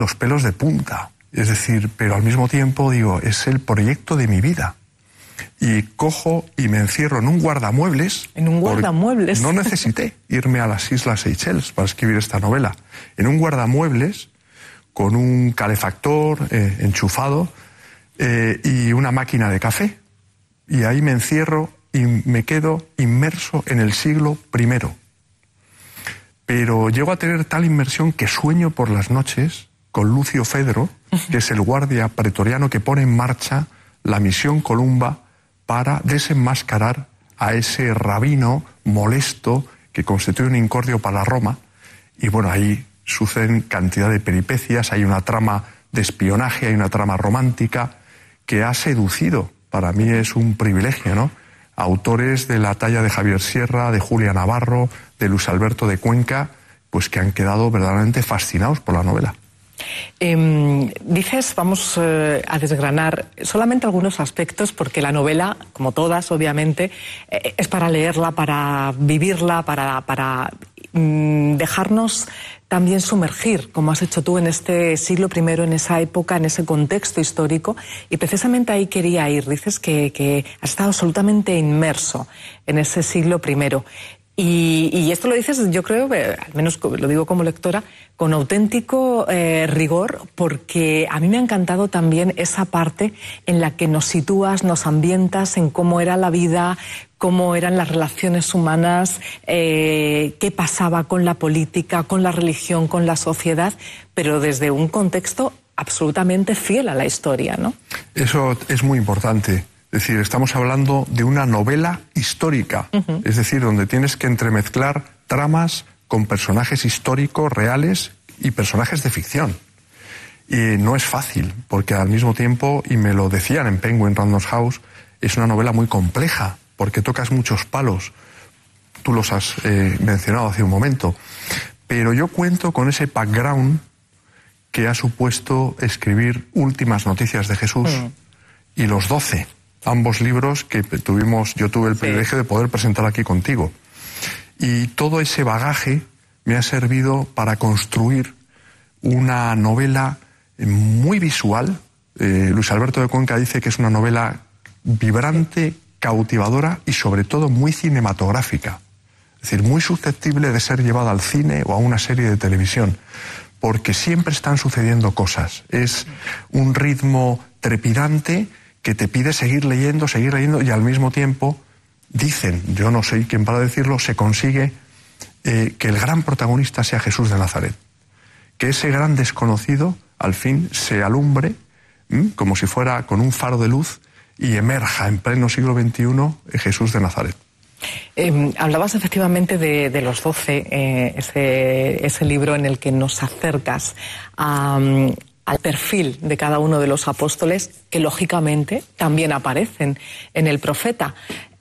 los pelos de punta. Es decir, pero al mismo tiempo digo, es el proyecto de mi vida. Y cojo y me encierro en un guardamuebles. ¿En un guardamuebles? No necesité irme a las Islas Seychelles para escribir esta novela. En un guardamuebles, con un calefactor enchufado y una máquina de café. Y ahí me encierro y me quedo inmerso en el siglo I. Pero llego a tener tal inmersión que sueño por las noches con Lucio Fedro, que es el guardia pretoriano que pone en marcha la misión Columba para desenmascarar a ese rabino molesto que constituye un incordio para Roma. Y bueno, ahí suceden cantidad de peripecias, hay una trama de espionaje, hay una trama romántica que ha seducido, para mí es un privilegio, ¿no?, autores de la talla de Javier Sierra, de Julia Navarro, de Luis Alberto de Cuenca, pues que han quedado verdaderamente fascinados por la novela. Dices, vamos a desgranar solamente algunos aspectos, porque la novela, como todas, obviamente, es para leerla, para vivirla, para dejarnos también sumergir, como has hecho tú, en este siglo I, en esa época, en ese contexto histórico. Y precisamente ahí quería ir. Dices que has estado absolutamente inmerso en ese siglo I. Y esto lo dices, yo creo, al menos lo digo como lectora, con auténtico rigor, porque a mí me ha encantado también esa parte en la que nos sitúas, nos ambientas en cómo era la vida, cómo eran las relaciones humanas, qué pasaba con la política, con la religión, con la sociedad, pero desde un contexto absolutamente fiel a la historia, ¿no? Eso es muy importante. Es decir, estamos hablando de una novela histórica, es decir, donde tienes que entremezclar tramas con personajes históricos, reales y personajes de ficción. Y no es fácil, porque al mismo tiempo, y me lo decían en Penguin Random House, es una novela muy compleja, porque tocas muchos palos. Tú los has mencionado hace un momento. Pero yo cuento con ese background que ha supuesto escribir Últimas Noticias de Jesús y Los 12. Ambos libros que yo tuve el privilegio de poder presentar aquí contigo. Y todo ese bagaje me ha servido para construir una novela muy visual. Luis Alberto de Cuenca dice que es una novela vibrante, cautivadora y sobre todo muy cinematográfica. Es decir, muy susceptible de ser llevada al cine o a una serie de televisión, porque siempre están sucediendo cosas. Es un ritmo trepidante que te pide seguir leyendo y al mismo tiempo, dicen, yo no sé quién para decirlo, se consigue que el gran protagonista sea Jesús de Nazaret. Que ese gran desconocido, al fin, se alumbre, como si fuera con un faro de luz, y emerja en pleno siglo XXI Jesús de Nazaret. Hablabas efectivamente de Los 12, ese libro en el que nos acercas al perfil de cada uno de los apóstoles, que lógicamente también aparecen en el profeta.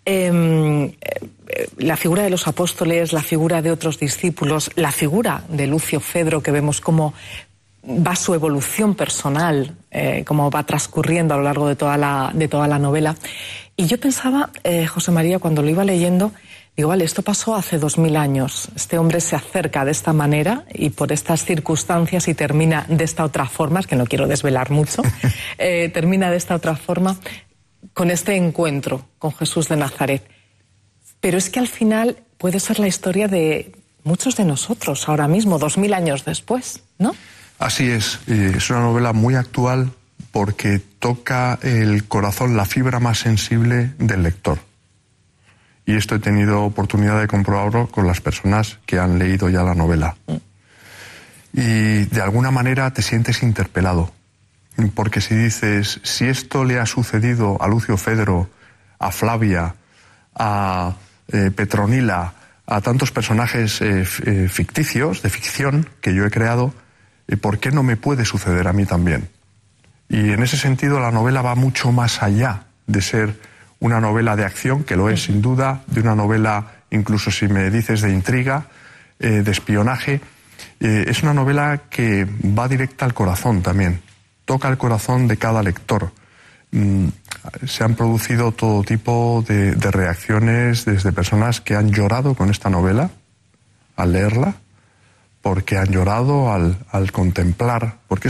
La figura de los apóstoles, la figura de otros discípulos, la figura de Lucio Fedro, que vemos cómo va su evolución personal, cómo va transcurriendo a lo largo de toda la novela. Y yo pensaba, José María, cuando lo iba leyendo, digo, vale, esto pasó hace 2000 años. Este hombre se acerca de esta manera y por estas circunstancias y termina de esta otra forma, es que no quiero desvelar mucho, termina de esta otra forma con este encuentro con Jesús de Nazaret. Pero es que al final puede ser la historia de muchos de nosotros ahora mismo, 2000 años después, ¿no? Así es una novela muy actual porque toca el corazón, la fibra más sensible del lector. Y esto he tenido oportunidad de comprobarlo con las personas que han leído ya la novela. Y de alguna manera te sientes interpelado. Porque si dices, si esto le ha sucedido a Lucio Fedro, a Flavia, a Petronila, a tantos personajes ficticios, de ficción, que yo he creado, ¿por qué no me puede suceder a mí también? Y en ese sentido la novela va mucho más allá de ser una novela de acción, que lo es sin duda, de una novela, incluso si me dices de intriga, de espionaje. Es una novela que va directa al corazón también, toca el corazón de cada lector. Se han producido todo tipo de reacciones desde personas que han llorado con esta novela al leerla, porque han llorado al contemplar, porque